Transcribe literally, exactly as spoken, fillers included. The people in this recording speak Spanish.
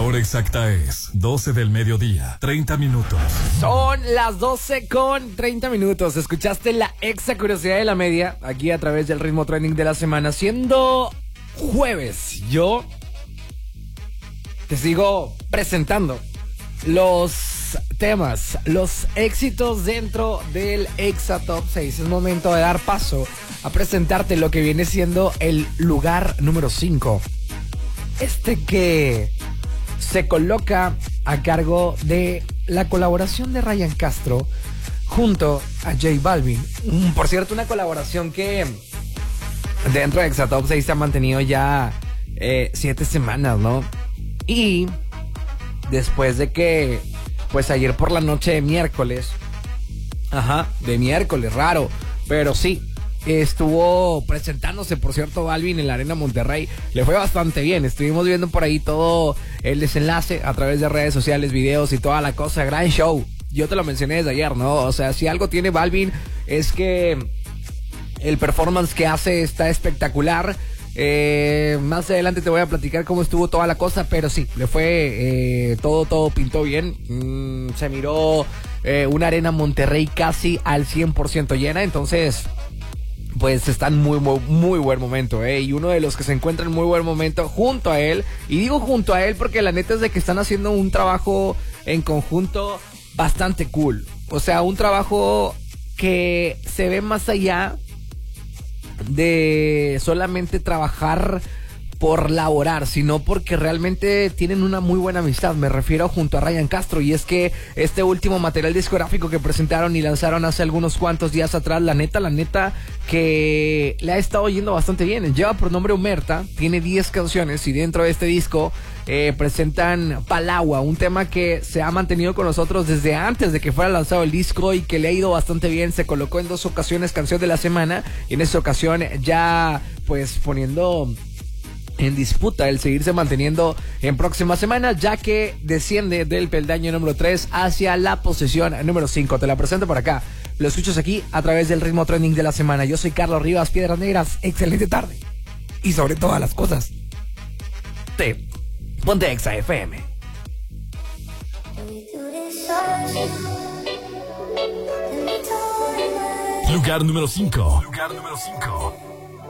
hora exacta es doce del mediodía, treinta minutos. Son las doce con treinta minutos. Escuchaste la exa curiosidad de la media aquí a través del ritmo trending de la semana. Siendo jueves, yo te sigo presentando los temas, los éxitos dentro del Exa Top seis. Es momento de dar paso a presentarte lo que viene siendo el lugar número cinco. Este que se coloca a cargo de la colaboración de Ryan Castro junto a J Balvin. Mm, por cierto, una colaboración que dentro de Exa Top seis se ha mantenido ya eh, siete semanas, ¿no? Y después de que, pues ayer por la noche de miércoles, ajá, de miércoles, raro, pero sí, estuvo presentándose, por cierto, Balvin en la Arena Monterrey. Le fue bastante bien. Estuvimos viendo por ahí todo el desenlace a través de redes sociales, videos y toda la cosa. Gran show. Yo te lo mencioné desde ayer, ¿no? O sea, si algo tiene Balvin es que el performance que hace está espectacular. Eh, más adelante te voy a platicar cómo estuvo toda la cosa, pero sí, le fue eh, todo, todo pintó bien. Mm, se miró eh, una Arena Monterrey casi al cien por ciento llena, entonces pues está en muy, muy, muy buen momento, ¿eh? Y uno de los que se encuentra en muy buen momento junto a él, y digo junto a él porque la neta es de que están haciendo un trabajo en conjunto bastante cool. O sea, un trabajo que se ve más allá de solamente trabajar por laborar, sino porque realmente tienen una muy buena amistad. Me refiero junto a Ryan Castro, y es que este último material discográfico que presentaron y lanzaron hace algunos cuantos días atrás, la neta, la neta que le ha estado yendo bastante bien. Lleva por nombre Omerta, tiene diez canciones, y dentro de este disco eh, presentan Palagua, un tema que se ha mantenido con nosotros desde antes de que fuera lanzado el disco y que le ha ido bastante bien. Se colocó en dos ocasiones canción de la semana, y en esta ocasión ya pues poniendo en disputa el seguirse manteniendo en próximas semanas, ya que desciende del peldaño número tres hacia la posición número cinco. Te la presento por acá, lo escuchas aquí a través del ritmo trending de la semana. Yo soy Carlos Rivas, Piedras Negras. Excelente tarde, y sobre todas las cosas, te ponte Exa F M. Lugar número cinco. Lugar número cinco.